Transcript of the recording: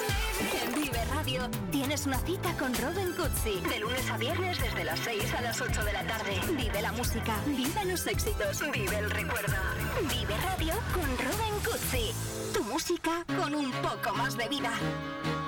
En Vive Radio tienes una cita con Robin Cutsi. De lunes a viernes desde las 6 a las 8 de la tarde. Vive la música, vive los éxitos, vive el recuerdo. Vive Radio con Robin Cutsi. Tu música con un poco más de vida.